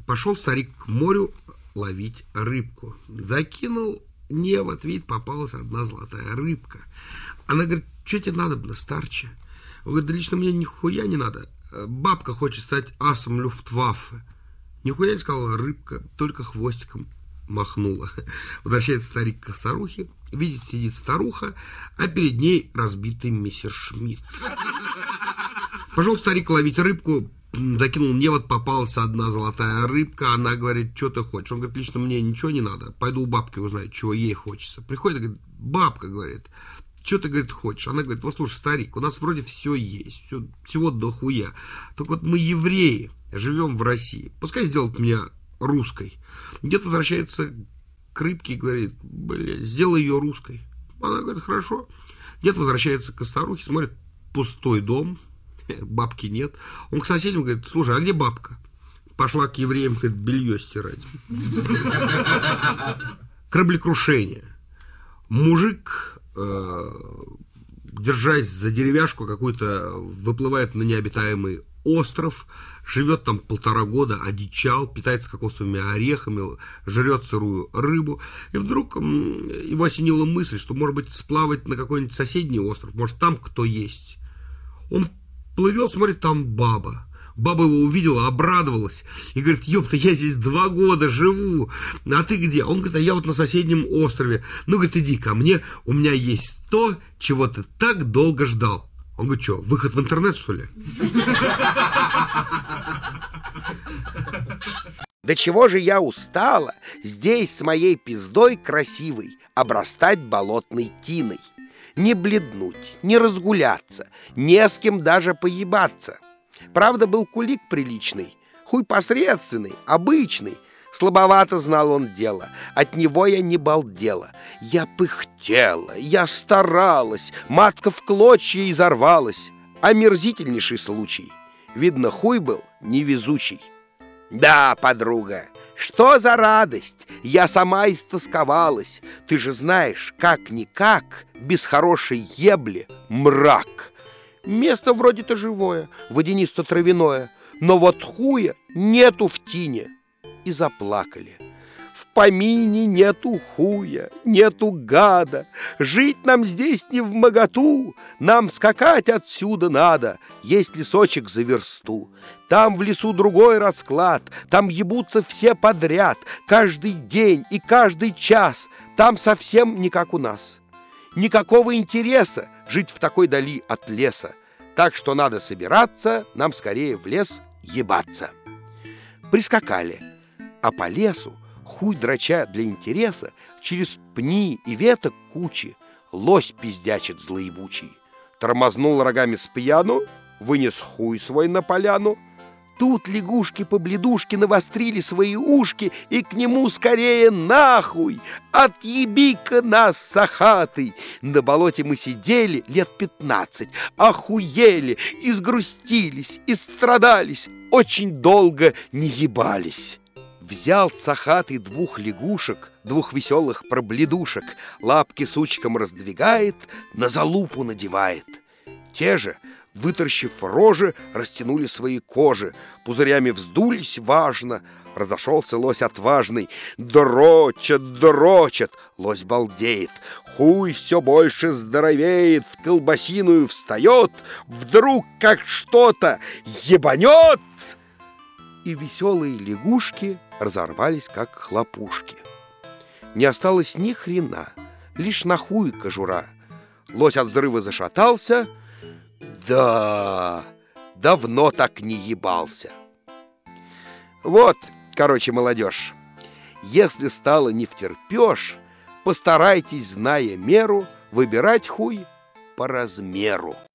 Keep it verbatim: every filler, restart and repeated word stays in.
Пошел старик к морю ловить рыбку. Закинул невод, видит, попалась одна золотая рыбка. Она говорит: что тебе надо, старче? Он говорит: да лично мне нихуя не надо. Бабка хочет стать асом Люфтваффе. Нихуя не сказала рыбка, только хвостиком махнула. Возвращается старик к старухе, видит, сидит старуха, а перед ней разбитый мессершмитт. Пошел старик ловить рыбку, закинул невод, попалась одна золотая рыбка. Она говорит: что ты хочешь? Он говорит: лично мне ничего не надо, пойду у бабки узнаю, чего ей хочется. Приходит и говорит: бабка, говорит, что ты, говорит, хочешь? Она говорит: вот слушай, старик, у нас вроде все есть, все, всего дохуя. Только вот мы евреи, живем в России, пускай сделают меня русской. Дед возвращается к рыбке и говорит: бля, сделай ее русской. Она говорит: хорошо. Дед возвращается к старухе, смотрит, пустой дом, бабки нет. Он к соседям говорит: слушай, а где бабка? Пошла к евреям, говорит, белье стирать. Кораблекрушение. Мужик, держась за деревяшку какую-то, выплывает на необитаемый остров, живет там полтора года, одичал, питается кокосовыми орехами, жрет сырую рыбу. И вдруг его осенила мысль, что, может быть, сплавать на какой-нибудь соседний остров, может, там кто есть. Он плывет, смотрит, там баба. Баба его увидела, обрадовалась и говорит: ёпта, я здесь два года живу, а ты где? Он говорит: а я вот на соседнем острове. Ну, говорит, иди ко мне, у меня есть то, чего ты так долго ждал. Он говорит: что, выход в интернет, что ли? Да чего же я устала здесь с моей пиздой красивой обрастать болотной тиной. Не бледнуть, не разгуляться, не с кем даже поебаться. Правда, был кулик приличный, хуй посредственный, обычный. Слабовато знал он дело, от него я не балдела. Я пыхтела, я старалась, матка в клочья изорвалась. Омерзительнейший случай. Видно, хуй был невезучий. Да, подруга, что за радость, я сама истосковалась. Ты же знаешь, как-никак, без хорошей ебли мрак. Место вроде-то живое, водянисто-травяное, но вот хуя нету в тине. И заплакали. В помине нету хуя, нету гада. Жить нам здесь не вмоготу, нам скакать отсюда надо. Есть лесочек за версту. Там в лесу другой расклад, там ебутся все подряд, каждый день и каждый час. Там совсем не как у нас. Никакого интереса жить в такой дали от леса. Так что надо собираться, нам скорее в лес ебаться. Прискакали. А по лесу, хуй драча для интереса, через пни и веток кучи, лось пиздячит злоебучий. Тормознул рогами с пьяну, вынес хуй свой на поляну. Тут лягушки-побледушки навострили свои ушки, и к нему скорее нахуй! Отъеби-ка нас, сахатый! На болоте мы сидели лет пятнадцать, охуели, изгрустились, истрадались, очень долго не ебались. Взял сахатый двух лягушек, двух веселых пробледушек, лапки сучком раздвигает, на залупу надевает. Те же, вытаращив рожи, растянули свои кожи, пузырями вздулись важно. Разошелся лось отважный, дрочат, дрочат, лось балдеет, хуй все больше здоровеет, колбасиную встает, вдруг как что-то ебанет, и веселые лягушки разорвались, как хлопушки. Не осталось ни хрена, лишь на хуй кожура. Лось от взрыва зашатался. Да, давно так не ебался. Вот, короче, молодежь, если стало не втерпешь, постарайтесь, зная меру, выбирать хуй по размеру.